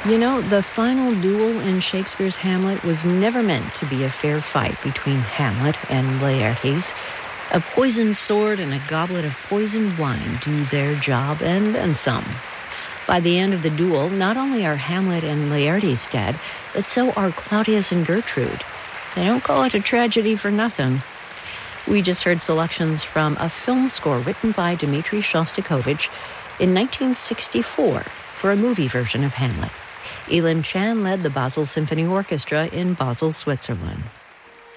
You know, the final duel in Shakespeare's Hamlet was never meant to be a fair fight between Hamlet and Laertes. A poisoned sword and a goblet of poisoned wine do their job and then some. By the end of the duel, not only are Hamlet and Laertes dead, but so are Claudius and Gertrude. They don't call it a tragedy for nothing. We just heard selections from a film score written by Dmitri Shostakovich in 1964 for a movie version of Hamlet. Elin Chan led the Basel Symphony Orchestra in Basel, Switzerland.